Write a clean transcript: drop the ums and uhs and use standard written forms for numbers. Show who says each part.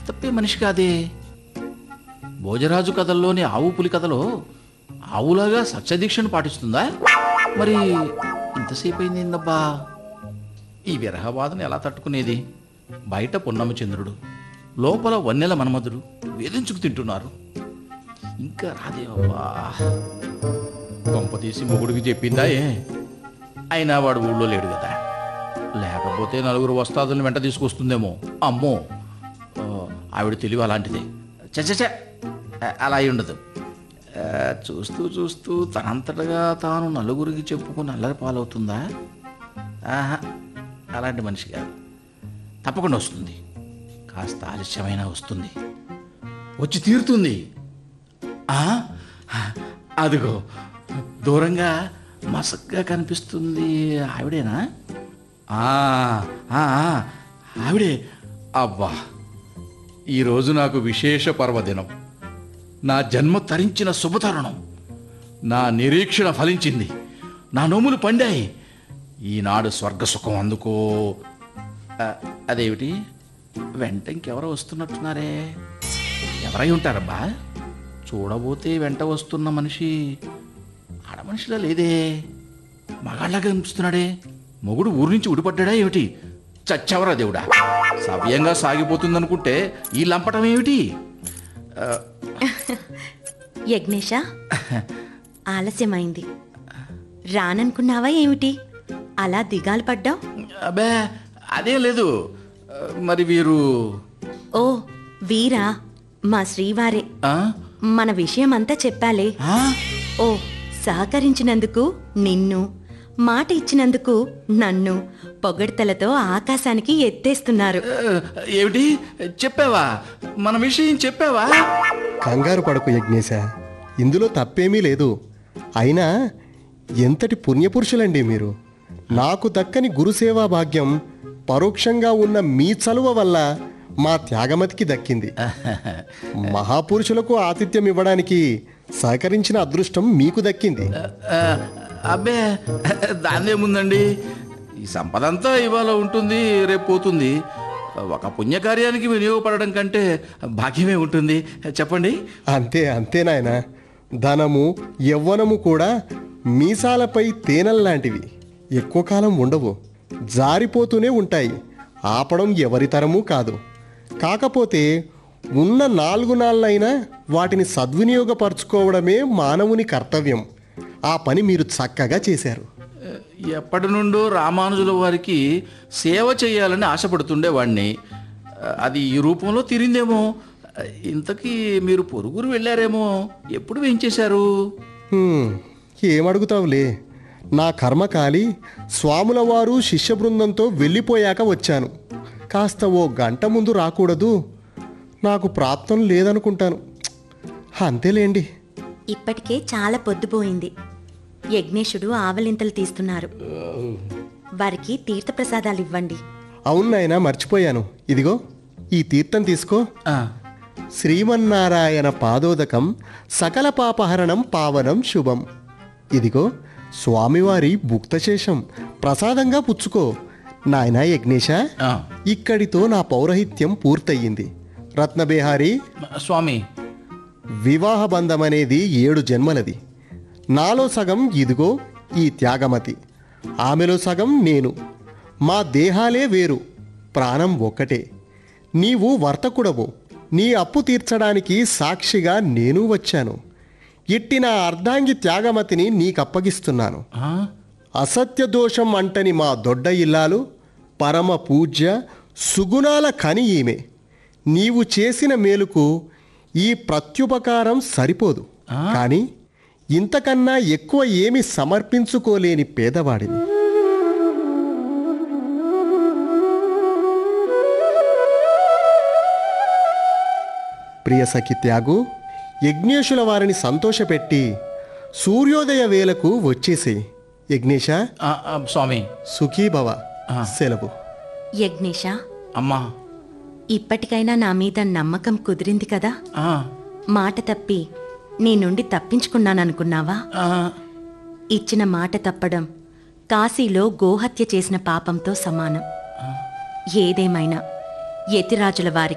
Speaker 1: తప్పే మనిషి కాదే. భోజరాజు కథల్లోని ఆవు పులి కథలో ఆవులాగా సత్యదీక్షను పాటిస్తుందా? మరి ఇంతసేపు అయింది ఏందబ్బా? ఈ విరహబాధను ఎలా తట్టుకునేది? బయట పున్నమ చంద్రుడు, లోపల వన్నెల మన్మధుడు వేధించుకు తింటున్నారు. ఇంకా రాదేవబ్బా. కొంపతీసి మొగుడికి చెప్పిందా ఏ? అయినా వాడు ఊళ్ళో లేడు కదా. లేకపోతే నలుగురు వస్తాదులను వెంట తీసుకొస్తుందేమో. అమ్మో, ఆవిడ తెలివి అలాంటిదే. చచ్చ, అలా అయి ఉండదు. చూస్తూ చూస్తూ తనంతటగా తాను నలుగురికి చెప్పుకుని అల్లరి పాలవుతుందా? ఆహా, అలాంటి మనిషి కాదు. తప్పకుండా వస్తుంది. కాస్త ఆలస్యమైనా వస్తుంది. వచ్చి తీరుతుంది. అదిగో దూరంగా మసగ్గా కనిపిస్తుంది. ఆవిడేనా? ఆవిడే. అబ్బా, ఈరోజు నాకు విశేష పర్వదినం. నా జన్మ తరించిన శుభతరుణం. నా నిరీక్షణ ఫలించింది. నా నోములు పండాయి. ఈనాడు స్వర్గసుఖం అందుకో. అదేమిటి, వెంట ఇంకెవరో వస్తున్నట్టున్నారే? ఎవరై ఉంటారబ్బా? చూడబోతే వెంట వస్తున్న మనిషి ఆడమనిషిలా లేదే. మగాళ్ళగా కనిపిస్తున్నాడే. మొగుడు ఊరి నుంచి ఉడిపడ్డా ఏమిటి? చచ్చవరా దేవుడా. సవ్యంగా సాగిపోతుందనుకుంటే ఈ లంపటం ఏమిటి?
Speaker 2: యజ్ఞేశ, ఆలస్యమైంది. రాననుకున్నావా ఏమిటి? అలా దిగాలు పడ్డావు?
Speaker 1: అబ్బే, అదేం లేదు. మరి వీరు?
Speaker 2: ఓ వీరా, మా శ్రీవారే. మన విషయమంతా చెప్పాలే. ఓ, సహకరించినందుకు నిన్ను, మాట ఇచ్చినందుకు నన్ను పొగడ్తలతో ఆకాశానికి ఎత్తేస్తున్నారు.
Speaker 1: ఏమిటి చెప్పావా? మన విషయం చెప్పావా?
Speaker 3: కంగారు పడకు యజ్ఞేశ, ఇందులో తప్పేమీ లేదు. అయినా ఎంతటి పుణ్యపురుషులండి మీరు. నాకు దక్కని గురుసేవా భాగ్యం పరోక్షంగా ఉన్న మీ చలువ వల్ల మా త్యాగమతికి దక్కింది. మహాపురుషులకు ఆతిథ్యం ఇవ్వడానికి సహకరించిన అదృష్టం మీకు దక్కింది.
Speaker 1: అబ్బే, దాన్నేముందండి. ఈ సంపద అంతా ఇవాళ ఉంటుంది, రేపు పోతుంది. ఒక పుణ్యకార్యానికి వినియోగపడడం కంటే భాగ్యమే ఉంటుంది. చెప్పండి.
Speaker 3: అంతే నాయన. ధనము యవ్వనము కూడా మీసాలపై తేనెల్లాంటివి. ఎక్కువ కాలం ఉండవు, జారిపోతూనే ఉంటాయి. ఆపడం ఎవరి తరమూ కాదు. కాకపోతే ఉన్న 4 నాళ్ళైనా వాటిని సద్వినియోగపరచుకోవడమే మానవుని కర్తవ్యం. ఆ పని మీరు చక్కగా చేశారు.
Speaker 1: ఎప్పటి నుండో రామానుజుల వారికి సేవ చేయాలని ఆశపడుతుండేవాడిని. అది ఈ రూపంలో తీరిందేమో. ఇంతకీ మీరు పొరుగురు వెళ్ళారేమో. ఎప్పుడు వేయించేశారు?
Speaker 3: ఏమడుగుతావులే. నా కర్మకాలి స్వాముల వారు శిష్య బృందంతో వెళ్ళిపోయాక వచ్చాను. కాస్త ఓ గంట ముందు రాకూడదు? నాకు ప్రాప్తం లేదనుకుంటాను. అంతేలేండి.
Speaker 2: ఇప్పటికే చాలా పొద్దుపోయింది. యజ్ఞేశుడు ఆవలింతలు తీస్తున్నారు. వారికి తీర్థప్రసాదాలు ఇవ్వండి.
Speaker 3: అవును నాయనా, మర్చిపోయాను. ఇదిగో ఈ తీర్థం తీసుకో. శ్రీమన్నారాయణ పాదోదకం సకల పాపహరణం పావనం శుభం. ఇదిగో స్వామివారి భుక్తశేషం, ప్రసాదంగా పుచ్చుకో. నాయనా యజ్ఞేశ, ఇక్కడితో నా పౌరహిత్యం పూర్తయింది. రత్నబేహారి
Speaker 1: స్వామి,
Speaker 3: వివాహ బంధమనేది 7 జన్మలది. నాలో సగం ఇదిగో ఈ త్యాగమతి, ఆమెలో సగం నేను. మా దేహాలే వేరు, ప్రాణం ఒక్కటే. నీవు వర్తకుడవు. నీ అప్పు తీర్చడానికి సాక్షిగా నేను వచ్చాను. ఇట్టి నా అర్ధాంగి త్యాగమతిని నీకప్పగిస్తున్నాను. అసత్య దోషం అంటని మా దొడ్డ ఇల్లాలు, పరమ పూజ్య సుగుణాల కని ఈమె. నీవు చేసిన మేలుకు ఈ ప్రత్యుపకారం సరిపోదు. కానీ ఇంతకన్నా ఎక్కువ ఏమి సమర్పించుకోలేని పేదవాడిని. ప్రియ సఖి త్యాగు, యజ్ఞేశుల వారిని సంతోషపెట్టి సూర్యోదయ వేళకు వచ్చేసేయి. యజ్ఞేశ.
Speaker 1: స్వామి.
Speaker 3: సుఖీభవ. సెలవు.
Speaker 2: యజ్ఞేశ,
Speaker 1: అమ్మా,
Speaker 2: ఇప్పటికైనా నా మీద నమ్మకం కుదిరింది కదా? మాట తప్పి నీ నుండి తప్పించుకున్నాననుకున్నావా? ఇచ్చిన మాట తప్పడం కాశీలో గోహత్య చేసిన పాపంతో సమానం. ఏదేమైనా యతిరాజుల వారికి